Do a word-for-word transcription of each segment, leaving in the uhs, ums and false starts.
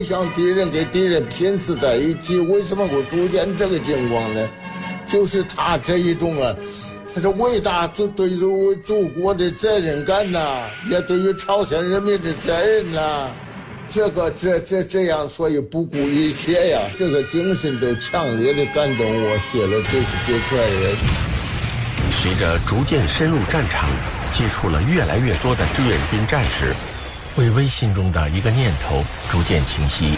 像敌人跟敌人拼死在一起，为什么会出现这个情况呢？就是他这一种啊，他是伟大祖对于祖国的责任感呐、啊，也对于朝鲜人民的责任呐、啊，这个这这这样，所以不顾一切呀，这个精神都强烈的感动我，写了这是最可爱人。 随着逐渐深入战场，接触了越来越多的志愿军战士，魏巍心中的一个念头逐渐清晰。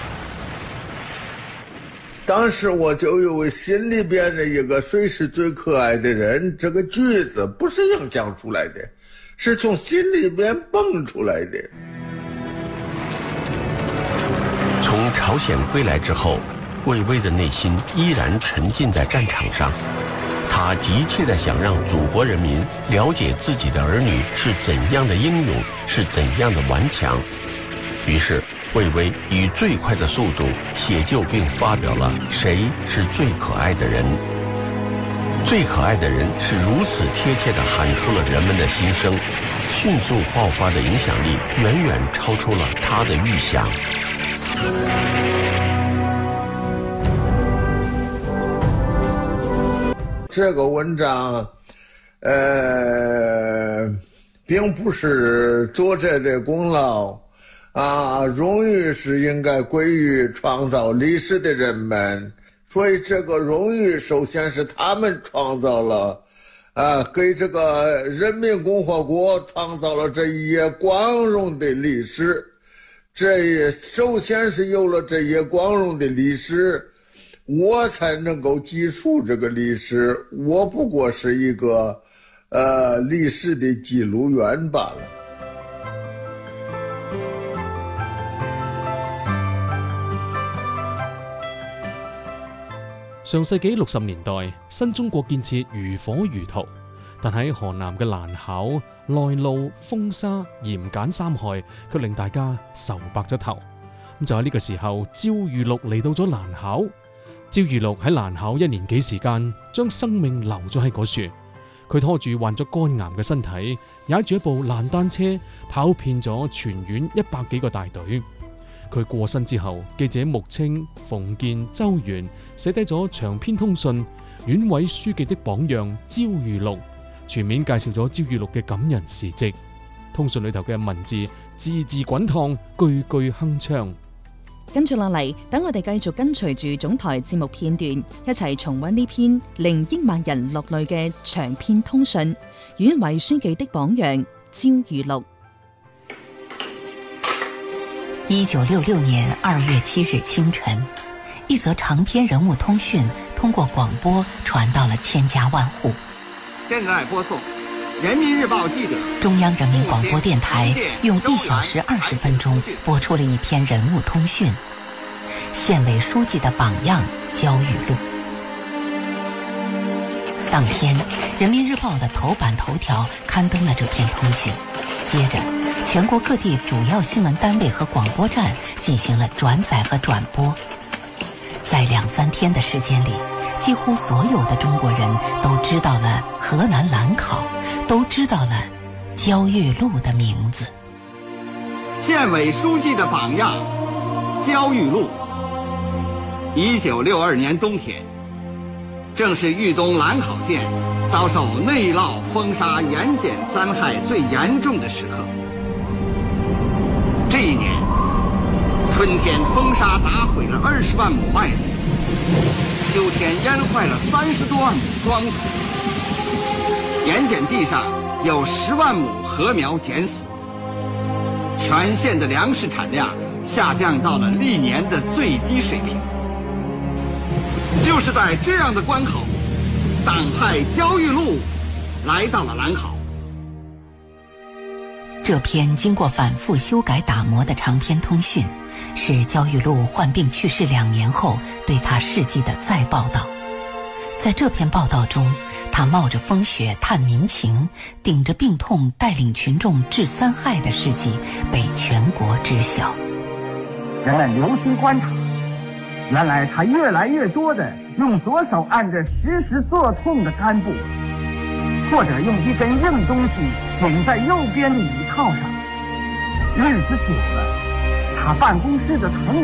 当时我就有心里边的一个谁是最可爱的人，这个句子不是硬讲出来的，是从心里边蹦出来的。 从朝鲜归来之后，魏巍的内心依然沉浸在战场上，他急切地想让祖国人民了解自己的儿女是怎样的英勇，是怎样的顽强。于是魏巍以最快的速度写就并发表了《谁是最可爱的人》。最可爱的人是如此贴切地喊出了人们的心声，迅速爆发的影响力远远超出了他的预想。 这个文章，呃，并不是作者的功劳。啊，荣誉是应该归于创造历史的人们，所以这个荣誉首先是他们创造了，啊，给这个人民共和国创造了这一页光荣的历史。这也首先是有了这一光荣的历史，我才能够记述这个历史。我不过是一个，呃，历史的记录员罢了。 上世紀六十年代，新中國建設如火如荼，但喺河南嘅蘭考、內澇、風沙、鹽鹼三害，卻令大家愁白咗頭。咁就喺呢個時候，焦裕祿嚟到咗蘭考。焦裕祿喺蘭考一年幾時間，將生命留咗喺嗰處。佢拖住患咗肝癌嘅身體，踩住一部爛單車，跑遍咗全縣一百幾個大隊。佢過身之後，記者穆青、馮健、周元寫低咗長篇通訊，縣委書記的榜樣焦裕祿，全面介紹咗焦裕祿嘅感人事蹟。通訊裏頭嘅文字字字滾燙，句句鏗鏘。 跟住落嚟，等我哋繼續跟隨住總台節目片段，一齊重溫呢篇令億萬人落淚嘅長篇通訊，縣委書記的榜樣焦裕祿。 一九六六年二月七日清晨，一则长篇人物通讯通过广播传到了千家万户。 现在播送人民日报记者。 中央人民广播电台用一小时二十分钟播出了一篇人物通讯，县委书记的榜样焦裕祿。当天，人民日报的头版头条刊登了这篇通讯，接着全国各地主要新闻单位和广播站进行了转载和转播。在两三天的时间里，几乎所有的中国人都知道了河南兰考，都知道了焦裕祿的名字。 县委书记的榜样焦裕祿。一九六二年冬天，正是豫东兰考县遭受内涝、风沙、盐碱三害最严重的时刻。这一年，春天风沙打毁了二十万亩麦子，秋天淹坏了三十多万亩庄稼，盐碱地上有十万亩禾苗碱死，全县的粮食产量下降到了历年的最低水平。就是在这样的关口，党派焦裕祿来到了兰考。 这篇经过反复修改打磨的长篇通讯，是焦裕祿患病去世两年后对他事迹的再报道。在这篇报道中，他冒着风雪探民情，顶着病痛带领群众治三害的事迹被全国知晓。 人们留心观察，原来他越来越多地用左手按着时时作痛的肝部，或者用一根硬东西顶在右边的椅靠上。日子久了， 他办公室的层